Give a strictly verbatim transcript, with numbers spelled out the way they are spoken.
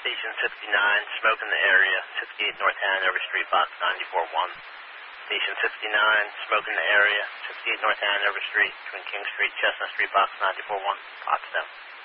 Station sixty-nine, smoke in the area, sixty-eight North Hanover Street, box ninety-four one. Station sixty-nine, smoke in the area, sixty-eight North Hanover Street, between King Street, Chestnut Street, box ninety-four one, Potsdam.